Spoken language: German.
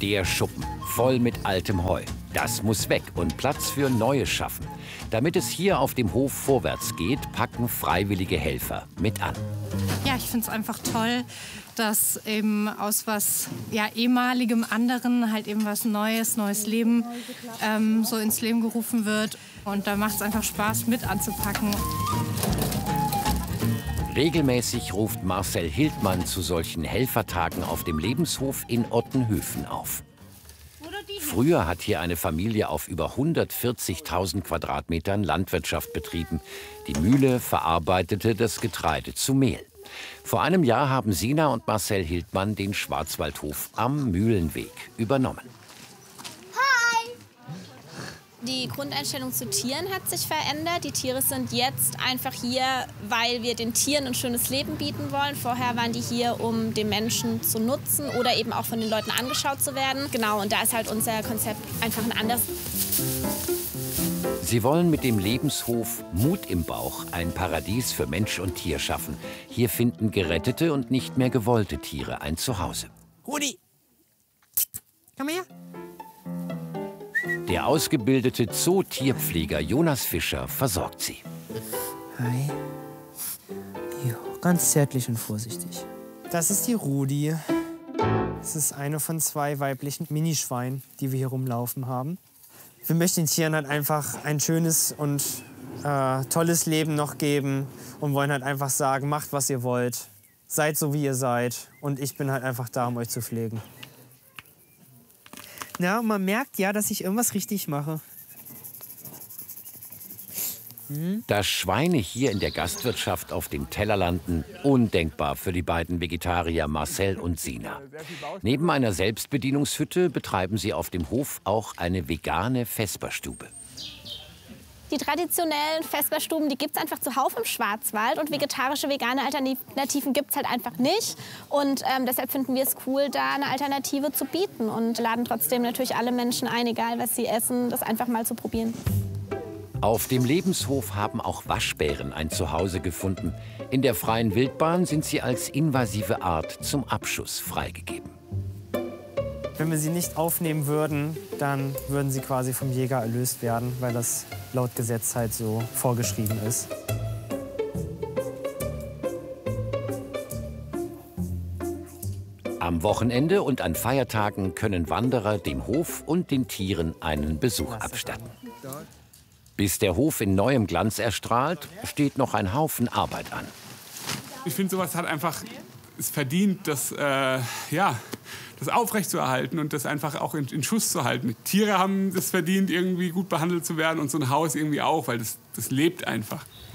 Der Schuppen, voll mit altem Heu. Das muss weg und Platz für Neues schaffen. Damit es hier auf dem Hof vorwärts geht, packen freiwillige Helfer mit an. Ja, ich finde es einfach toll, dass eben aus was ehemaligem anderen halt eben was neues Leben so ins Leben gerufen wird. Und da macht es einfach Spaß, mit anzupacken. Regelmäßig ruft Marcel Hildmann zu solchen Helfertagen auf dem Lebenshof in Ottenhöfen auf. Früher hat hier eine Familie auf über 140.000 Quadratmetern Landwirtschaft betrieben. Die Mühle verarbeitete das Getreide zu Mehl. Vor einem Jahr haben Sina und Marcel Hildmann den Schwarzwaldhof am Mühlenweg übernommen. Die Grundeinstellung zu Tieren hat sich verändert. Die Tiere sind jetzt einfach hier, weil wir den Tieren ein schönes Leben bieten wollen. Vorher waren die hier, um den Menschen zu nutzen oder eben auch von den Leuten angeschaut zu werden. Genau, und da ist halt unser Konzept einfach ein anderes. Sie wollen mit dem Lebenshof Mut im Bauch ein Paradies für Mensch und Tier schaffen. Hier finden gerettete und nicht mehr gewollte Tiere ein Zuhause. Rudi, komm her. Der ausgebildete Zootierpfleger Jonas Fischer versorgt sie. Hi. Jo, ganz zärtlich und vorsichtig. Das ist die Rudi. Das ist eine von 2 weiblichen Minischweinen, die wir hier rumlaufen haben. Wir möchten den Tieren halt einfach ein schönes und tolles Leben noch geben und wollen halt einfach sagen, macht, was ihr wollt. Seid so, wie ihr seid. Und ich bin halt einfach da, um euch zu pflegen. Ja, und man merkt ja, dass ich irgendwas richtig mache. Dass Schweine hier in der Gastwirtschaft auf dem Teller landen, undenkbar für die beiden Vegetarier Marcel und Sina. Neben einer Selbstbedienungshütte betreiben sie auf dem Hof auch eine vegane Vesperstube. Die traditionellen Vesperstuben, die gibt es einfach zuhauf im Schwarzwald. Und vegetarische, vegane Alternativen gibt es halt einfach nicht. Und deshalb finden wir es cool, da eine Alternative zu bieten. Und laden trotzdem natürlich alle Menschen ein, egal was sie essen, das einfach mal zu probieren. Auf dem Lebenshof haben auch Waschbären ein Zuhause gefunden. In der freien Wildbahn sind sie als invasive Art zum Abschuss freigegeben. Wenn wir sie nicht aufnehmen würden, dann würden sie quasi vom Jäger erlöst werden, weil das laut Gesetz halt so vorgeschrieben ist. Am Wochenende und an Feiertagen können Wanderer dem Hof und den Tieren einen Besuch abstatten. Bis der Hof in neuem Glanz erstrahlt, steht noch ein Haufen Arbeit an. Ich finde, sowas hat einfach es verdient, das aufrechtzuerhalten und das einfach auch in Schuss zu halten. Tiere haben es verdient, irgendwie gut behandelt zu werden und so ein Haus irgendwie auch, weil das lebt einfach.